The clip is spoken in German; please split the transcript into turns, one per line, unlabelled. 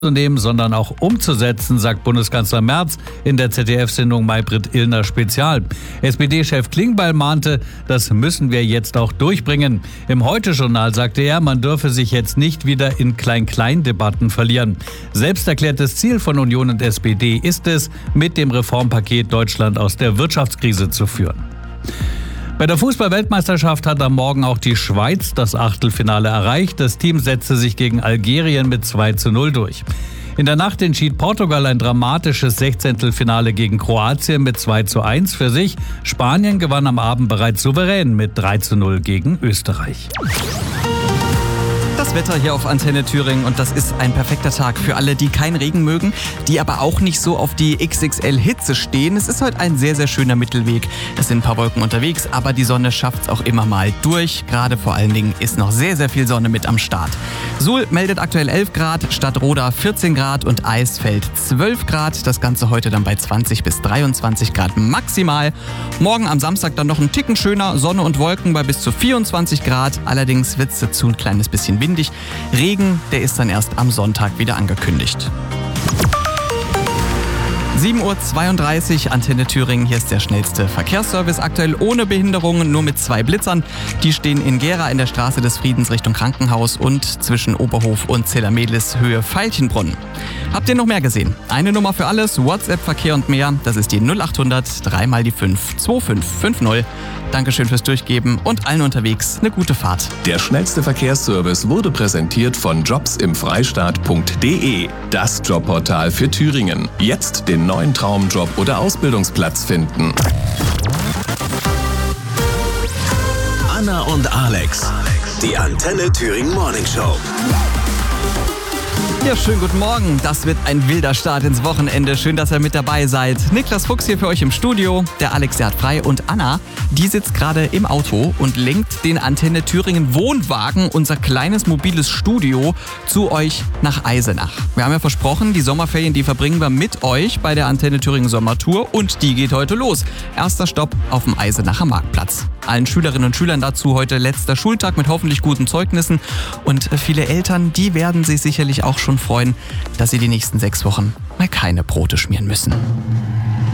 zu nehmen, sondern auch umzusetzen, sagt Bundeskanzler Merz in der ZDF-Sendung Maybrit Illner Spezial. SPD-Chef Klingbeil mahnte, das müssen wir jetzt auch durchbringen. Im Heute-Journal sagte er, man dürfe sich jetzt nicht wieder in Klein-Klein-Debatten verlieren. Selbst erklärtes Ziel von Union und SPD ist es, mit dem Reformpaket Deutschland aus der Wirtschaftskrise zu führen. Bei der Fußball-Weltmeisterschaft hat am Morgen auch die Schweiz das Achtelfinale erreicht. Das Team setzte sich gegen Algerien mit 2:0 durch. In der Nacht entschied Portugal ein dramatisches Sechzehntelfinale gegen Kroatien mit 2:1 für sich. Spanien gewann am Abend bereits souverän mit 3:0 gegen Österreich.
Das Wetter hier auf Antenne Thüringen und das ist ein perfekter Tag für alle, die keinen Regen mögen, die aber auch nicht so auf die XXL-Hitze stehen. Es ist heute ein sehr, sehr schöner Mittelweg. Es sind ein paar Wolken unterwegs, aber die Sonne schafft es auch immer mal durch. Gerade vor allen Dingen ist noch sehr, sehr viel Sonne mit am Start. Suhl meldet aktuell 11 Grad, Stadtroda 14 Grad und Eisfeld 12 Grad. Das Ganze heute dann bei 20 bis 23 Grad maximal. Morgen am Samstag dann noch ein Ticken schöner, Sonne und Wolken bei bis zu 24 Grad. Allerdings wird es dazu ein kleines bisschen windig. Regen, der ist dann erst am Sonntag wieder angekündigt. 7:32 Uhr, Antenne Thüringen. Hier ist der schnellste Verkehrsservice. Aktuell ohne Behinderungen, nur mit 2 Blitzern. Die stehen in Gera in der Straße des Friedens Richtung Krankenhaus und zwischen Oberhof und Zellermedlis Höhe Veilchenbrunn. Habt ihr noch mehr gesehen? Eine Nummer für alles, WhatsApp, Verkehr und mehr. Das ist die 0800 3 mal die 5 2550. Dankeschön fürs Durchgeben und allen unterwegs eine gute Fahrt.
Der schnellste Verkehrsservice wurde präsentiert von jobsimfreistaat.de, das Jobportal für Thüringen. Jetzt den neuen Traumjob oder Ausbildungsplatz finden.
Anna und Alex, die Antenne Thüringen Morning Show.
Ja, schönen guten Morgen. Das wird ein wilder Start ins Wochenende. Schön, dass ihr mit dabei seid. Niklas Fuchs hier für euch im Studio. Der Alex, der hat frei. Und Anna, die sitzt gerade im Auto und lenkt den Antenne Thüringen Wohnwagen, unser kleines mobiles Studio, zu euch nach Eisenach. Wir haben ja versprochen, die Sommerferien, die verbringen wir mit euch bei der Antenne Thüringen Sommertour. Und die geht heute los. Erster Stopp auf dem Eisenacher Marktplatz. Allen Schülerinnen und Schülern dazu heute letzter Schultag mit hoffentlich guten Zeugnissen. Und viele Eltern, die werden sich sicherlich auch schon freuen, dass sie die nächsten 6 Wochen mal keine Brote schmieren müssen.